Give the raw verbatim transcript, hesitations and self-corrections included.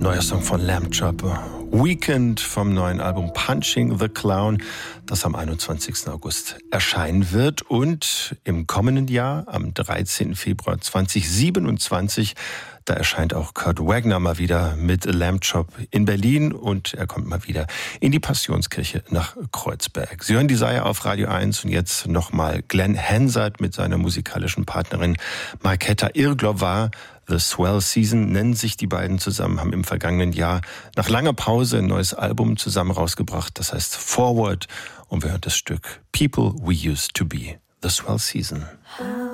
Neuer Song von Lamb Chop. Weekend vom neuen Album Punching the Clown, das am einundzwanzigsten August erscheinen wird. Und im kommenden Jahr, am dreizehnten Februar zweitausendsiebenundzwanzig, da erscheint auch Kurt Wagner mal wieder mit Lamb Chop in Berlin und er kommt mal wieder in die Passionskirche nach Kreuzberg. Sie hören die Desire auf Radio eins und jetzt nochmal Glenn Hansard mit seiner musikalischen Partnerin Marketa Irglovar. The Swell Season nennen sich die beiden zusammen, haben im vergangenen Jahr nach langer Pause ein neues Album zusammen rausgebracht, das heißt Forward, und wir hören das Stück People We Used to Be, The Swell Season.